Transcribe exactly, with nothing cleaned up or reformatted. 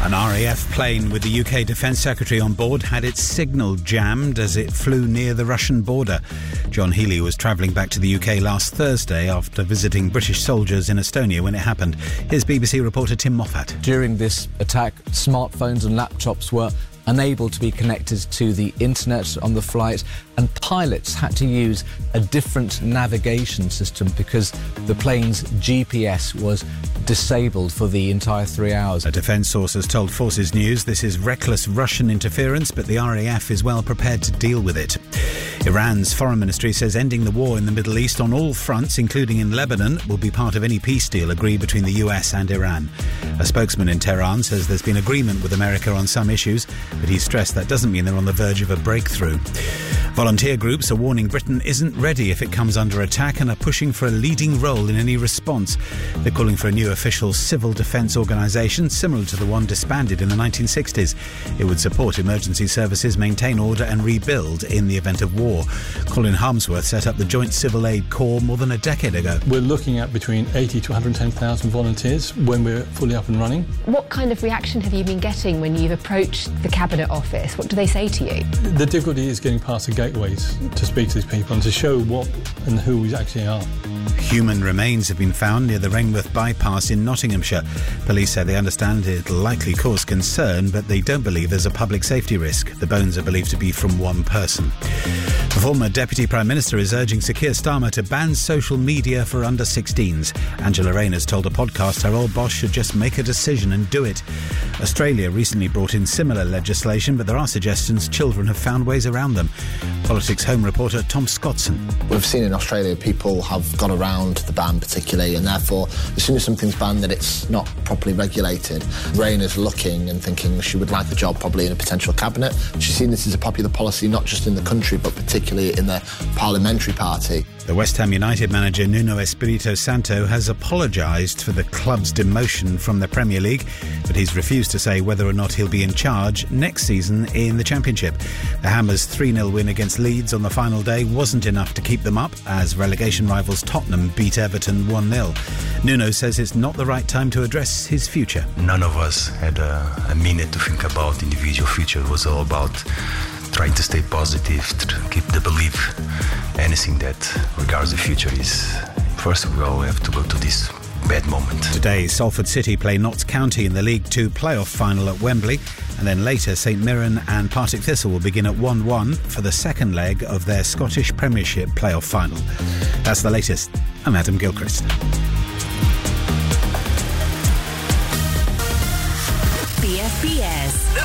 An R A F plane with the U K Defence Secretary on board had its signal jammed as it flew near the Russian border. John Healey was travelling back to the U K last Thursday after visiting British soldiers in Estonia when it happened. Here's B B C reporter Tim Moffat. During this attack, smartphones and laptops were unable to be connected to the internet on the flight, and pilots had to use a different navigation system because the plane's G P S was disabled for the entire three hours. A defence source has told Forces News this is reckless Russian interference, but the R A F is well prepared to deal with it. Iran's foreign ministry says ending the war in the Middle East on all fronts, including in Lebanon, will be part of any peace deal agreed between the U S and Iran. A spokesman in Tehran says there's been agreement with America on some issues, but he stressed that doesn't mean they're on the verge of a breakthrough. Volunteer groups are warning Britain isn't ready if it comes under attack and are pushing for a leading role in any response. They're calling for a new official civil defence organisation similar to the one disbanded in the nineteen sixties. It would support emergency services, maintain order and rebuild in the event of war. Colin Harmsworth set up the Joint Civil Aid Corps more than a decade ago. We're looking at between eighty to one hundred ten thousand volunteers when we're fully up and running. What kind of reaction have you been getting when you've approached the Cabinet Office? What do they say to you? The difficulty is getting past the gateways to speak to these people and to show what and who we actually are. Human remains have been found near the Rainworth bypass in Nottinghamshire. Police say they understand it'll likely cause concern, but they don't believe there's a public safety risk. The bones are believed to be from one person. The former Deputy Prime Minister is urging Sir Keir Starmer to ban social media for under sixteens. Angela Rayner's told a podcast her old boss should just make a decision and do it. Australia recently brought in similar legislation, but there are suggestions children have found ways around them. Politics Home reporter Tom Scotson. We've seen in Australia people have gone around the ban particularly, and therefore as soon as something's banned that it's not properly regulated, Rayner's looking and thinking she would like a job probably in a potential cabinet. She's seen this as a popular policy not just in the country but particularly in the parliamentary party. The West Ham United manager Nuno Espirito Santo has apologised for the club's demotion from the Premier League, but he's refused to say whether or not he'll be in charge next season in the Championship. The Hammers' three nil win against Leeds on the final day wasn't enough to keep them up, as relegation rivals Tottenham beat Everton one nil. Nuno says it's not the right time to address his future. None of us had a, a minute to think about individual future. It was all about trying to stay positive, to keep the belief. Anything that regards the future is, first of all, we have to go to this bad moment. Today, Salford City play Notts County in the League Two playoff final at Wembley, and then later St Mirren and Partick Thistle will begin at one one for the second leg of their Scottish Premiership playoff final. That's the latest. I'm Adam Gilchrist. B F B S